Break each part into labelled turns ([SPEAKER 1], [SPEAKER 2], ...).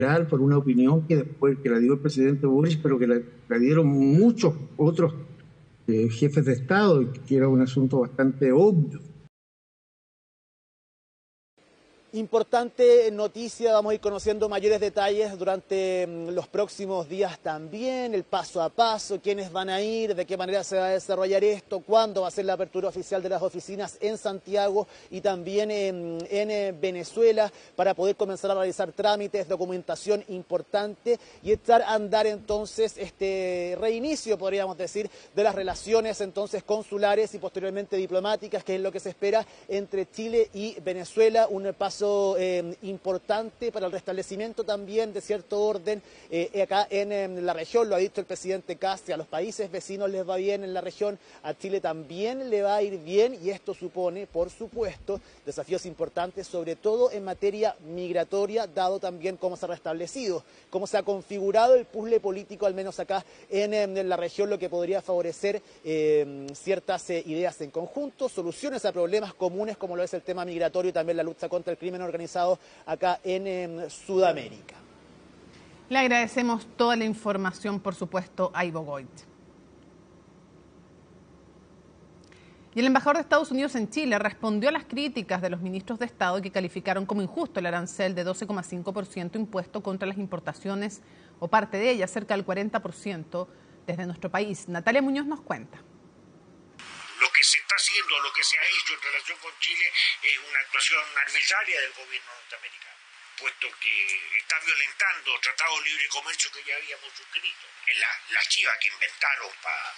[SPEAKER 1] por una opinión que después que la dio el presidente Boric, pero que la dieron muchos otros jefes de Estado, que era un asunto bastante obvio.
[SPEAKER 2] Importante noticia, vamos a ir conociendo mayores detalles durante los próximos días también, el paso a paso, quiénes van a ir, de qué manera se va a desarrollar esto, cuándo va a ser la apertura oficial de las oficinas en Santiago y también en Venezuela para poder comenzar a realizar trámites, documentación importante y echar a andar entonces este reinicio, podríamos decir, de las relaciones entonces consulares y posteriormente diplomáticas, que es lo que se espera entre Chile y Venezuela, un paso importante para el restablecimiento también de cierto orden acá en la región. Lo ha dicho el presidente Kast, a los países vecinos les va bien en la región, a Chile también le va a ir bien y esto supone, por supuesto, desafíos importantes, sobre todo en materia migratoria, dado también cómo se ha restablecido, cómo se ha configurado el puzzle político, al menos acá en la región, lo que podría favorecer ciertas ideas en conjunto, soluciones a problemas comunes como lo es el tema migratorio y también la lucha contra el crimen organizado acá en Sudamérica.
[SPEAKER 3] Le agradecemos toda la información, por supuesto, a Ivo Goit. Y el embajador de Estados Unidos en Chile respondió a las críticas de los ministros de Estado que calificaron como injusto el arancel de 12,5% impuesto contra las importaciones o parte de ellas, cerca del 40% desde nuestro país. Natalia Muñoz nos cuenta.
[SPEAKER 4] Lo que se está haciendo, lo que se ha hecho en relación con Chile es una actuación arbitraria del gobierno norteamericano, puesto que está violentando tratados de libre comercio que ya habíamos suscrito. La chiva que inventaron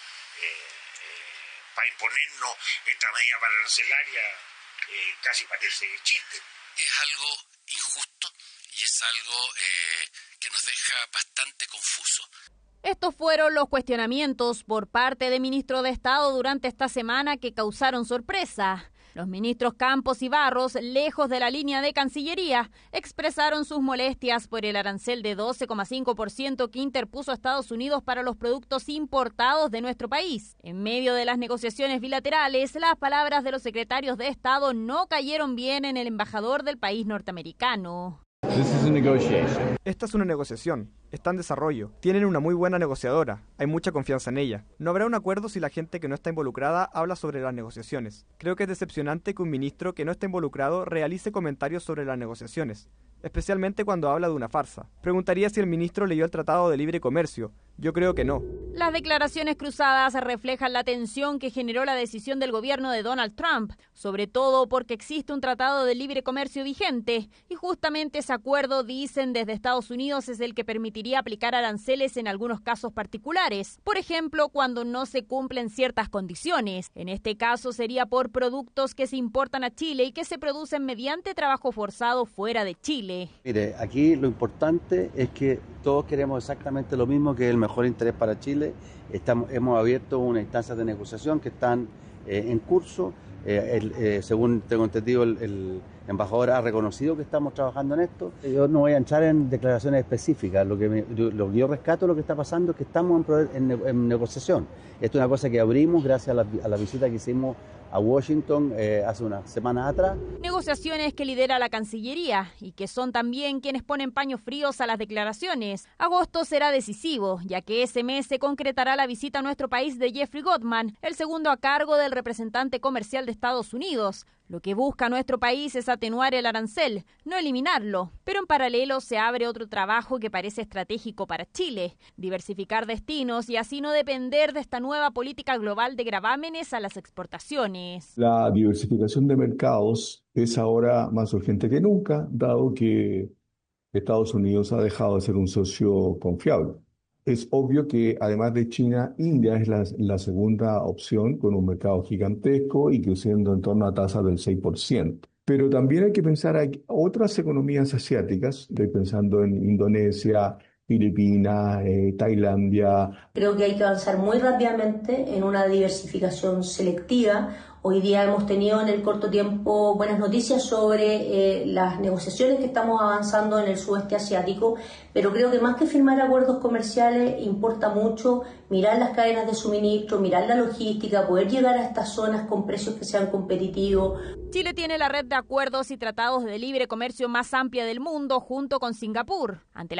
[SPEAKER 4] para imponernos esta medida arancelaria casi parece chiste.
[SPEAKER 5] Es algo injusto y es algo que nos deja bastante confusos.
[SPEAKER 6] Estos fueron los cuestionamientos por parte de ministros de Estado durante esta semana que causaron sorpresa. Los ministros Campos y Barros, lejos de la línea de Cancillería, expresaron sus molestias por el arancel de 12,5% que interpuso Estados Unidos para los productos importados de nuestro país. En medio de las negociaciones bilaterales, las palabras de los secretarios de Estado no cayeron bien en el embajador del país norteamericano.
[SPEAKER 7] Esta es una negociación, está en desarrollo, tienen una muy buena negociadora, hay mucha confianza en ella. No habrá un acuerdo si la gente que no está involucrada habla sobre las negociaciones. Creo que es decepcionante que un ministro que no está involucrado realice comentarios sobre las negociaciones, especialmente cuando habla de una farsa. Preguntaría si el ministro leyó el Tratado de Libre Comercio. Yo creo que no.
[SPEAKER 6] Las declaraciones cruzadas reflejan la tensión que generó la decisión del gobierno de Donald Trump, sobre todo porque existe un tratado de libre comercio vigente y justamente ese acuerdo, dicen desde Estados Unidos, es el que permitiría aplicar aranceles en algunos casos particulares. Por ejemplo, cuando no se cumplen ciertas condiciones. En este caso sería por productos que se importan a Chile y que se producen mediante trabajo forzado fuera de Chile.
[SPEAKER 8] Mire, aquí lo importante es que todos queremos exactamente lo mismo, que es el mejor interés para Chile. Hemos abierto una instancia de negociación que están en curso. Según tengo entendido, el embajador ha reconocido que estamos trabajando en esto. Yo no voy a entrar en declaraciones específicas. Lo que yo rescato lo que está pasando es que estamos en negociación. Esto es una cosa que abrimos gracias a la visita que hicimos a Washington hace unas semanas atrás.
[SPEAKER 6] Negociaciones que lidera la Cancillería y que son también quienes ponen paños fríos a las declaraciones. Agosto será decisivo, ya que ese mes se concretará la visita a nuestro país de Jeffrey Gotman, el segundo a cargo del representante comercial de Estados Unidos. Lo que busca nuestro país es atenuar el arancel, no eliminarlo. Pero en paralelo se abre otro trabajo que parece estratégico para Chile: diversificar destinos y así no depender de esta nueva política global de gravámenes a las exportaciones.
[SPEAKER 9] La diversificación de mercados es ahora más urgente que nunca, dado que Estados Unidos ha dejado de ser un socio confiable. Es obvio que además de China, India es la segunda opción, con un mercado gigantesco y creciendo en torno a tasas del 6%. Pero también hay que pensar en otras economías asiáticas. Estoy pensando en Indonesia, Filipinas, Tailandia.
[SPEAKER 10] Creo que hay que avanzar muy rápidamente en una diversificación selectiva. Hoy día hemos tenido en el corto tiempo buenas noticias sobre las negociaciones que estamos avanzando en el sudeste asiático, pero creo que más que firmar acuerdos comerciales importa mucho mirar las cadenas de suministro, mirar la logística, poder llegar a estas zonas con precios que sean competitivos.
[SPEAKER 6] Chile tiene la red de acuerdos y tratados de libre comercio más amplia del mundo junto con Singapur. Ante la